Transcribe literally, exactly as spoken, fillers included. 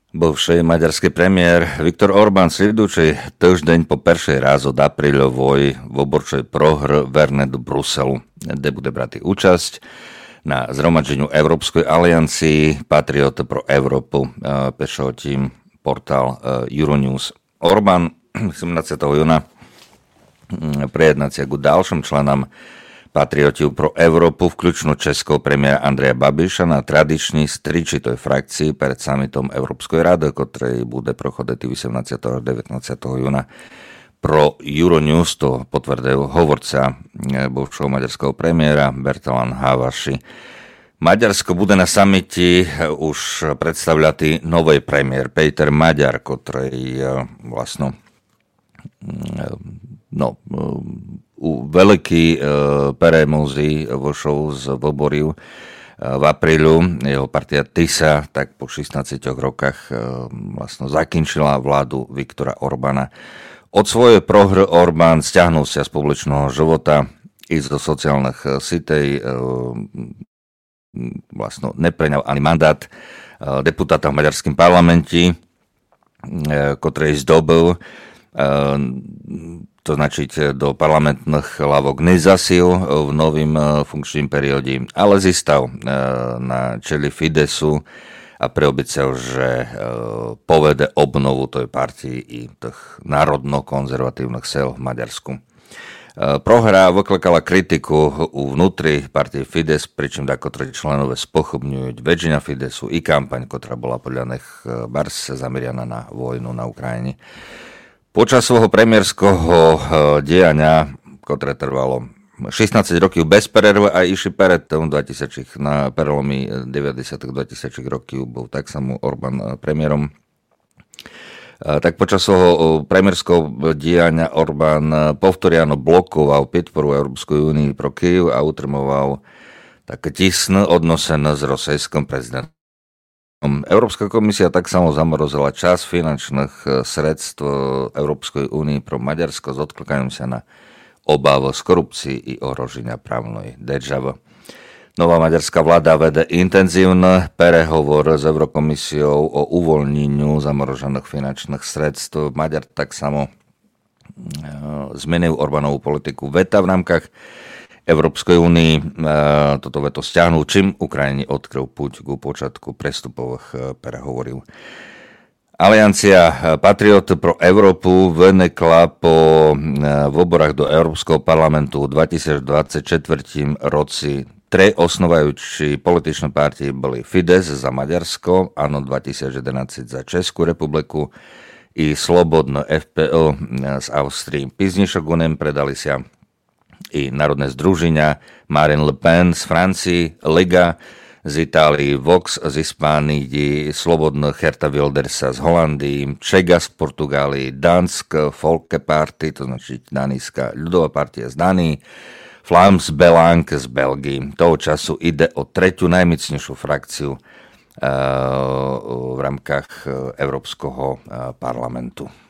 Bivší maďarský premiér Viktor Orbán slідуючий тиждень po перший раз od apríľovої виборчої прогри верне до Брюсселу, де буде брати участь на згромадженню Európskej aliancii Patriot pro Európu, píše o tím portál Euronews. Orbán sedemnásteho júna prijednať sa k ďalším členom Patriotів про Європу, включно českého premiéra Andreja Babiša na tradičnій стрічитої фракції перед самітом Європейської ради, котрий буде проходити вісімнадцятого-дев'ятнадцятого júna. Pro Euronews to potvrdil hovorca bivšieho maďarského premiéra Bertalan Havaši. Maďarsko bude na samiti už predstavľatý nový premiér Péter Maďar, ktorý vlastno no u veľký e, Peremózy vošol z Voboriu e, v aprílu. Jeho partia Tisa tak po šestnástich rokách e, vlastne zakončila vládu Viktora Orbána. Od svojej prohry Orbán stiahnul sa z publičného života i zo sociálnych sítej. E, vlastne nepreňal ani mandát e, deputáta v maďarskom parlamente, e, ktorý zdobil. E, to značiť do parlamentných lavok nezasil v novým funkčním perióde, ale zistal na čeli Fidesu a preobecal, že povede obnovu tej partii i tých národno-konzervatívnych sil v Maďarsku. Prohra vyklakala kritiku u vnútri partie Fides, pričím dakotri členové spochybňujú väčšina Fidesu i kampaň, ktorá bola podľa nich bars zameriana na vojnu na Ukrajine. Počas svojho premiérskeho diania, ktoré trvalo šestnásť rokov bez perervy a išli pred dvetisíc na prelomi deväťdesiatych dvetisícich rokov bol tak samo Orbán premiérom. Tak počas svojho premiérskeho diania Orbán povtoriano blokoval podporu Európskej únii pro Kyjev a utrmoval také tisné odnosy s rosejským prezidentom. Európska komisia tak samo zamorozila čas finančných sredstv Európskej únii pro Maďarsko s odklikaním sa na obavu z korupcii i ohroženia právnej državy. Nová maďarská vláda vede intenzívne prehovor s Eurokomisiou o uvoľneniu zamorožených finančných sredstv. Maďar tak samo zmenil Orbánovú politiku veta v rámkach Európskej únii. Toto veto stiahnu, čím Ukrajine odkryl púť ku počiatku prestupových prehovorov. Aliancia Patriot pro Európu vynikla po voľbách do Európskeho parlamentu v dvetisícdvadsaťštyri roci. Tri osnovajúci političné partie boli Fides za Maďarsko, ANO dvetisícjedenásť za Českú republiku i Slobodno ef pé el z Austrii. Píznejšok unem predali sa i národné združenia Marine Le Pen z Francii, Liga z Itálii, Vox z Hispánii, Slobodno Herta Wildersa z Holandii, Čega z Portugálii, Dansk Folkeparty, to znači Danijská ľudová partia z Dánii, Flams Belang z Belgii. Toho času ide o tretiu najmocnejšiu frakciu uh, v rámkach Európskeho parlamentu.